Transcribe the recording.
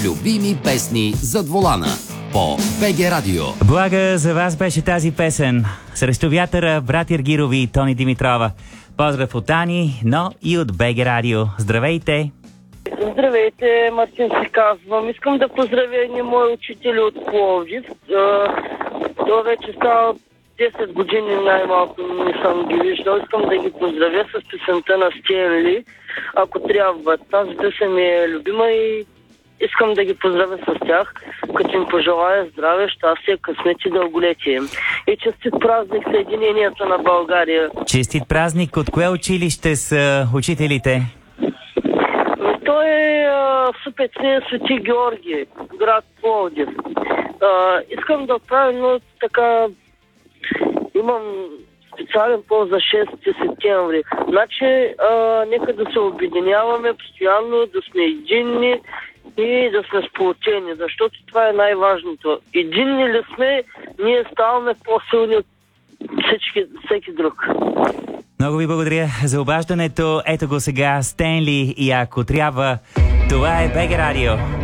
Любими песни зад волана по БГ Радио. Блага за вас беше тази песен. Срещу вятъра, брат Иргирови и Тони Димитрова. Поздрав от Ани, но и от БГ Радио. Здравейте! Здравейте, Мартин се казвам. Искам да поздравя едни мои учители от Пловдив. Това вече става 10 години най-малко не съм ги виждал. Искам да ги поздравя с песента на Стенли, ако трябва. Тази песен ми е любима и искам да ги поздравя с тях, като им пожелая здраве, щастие, късмет и дълголетие. И честит празник Съединението на България. Честит празник! От кое училище са учителите? Той е Супецин Свети Георги, град Пловдив. Искам да отправя, но така имам специален пост за 6 септември. Значи, нека да се обединяваме постоянно, да сме единни и да сме сплотени, защото това е най-важното. Единни ли сме, ние ставаме по-силни от всеки друг. Много ви благодаря за обаждането. Ето го сега Стенли и ако трябва, това е БГ Радио.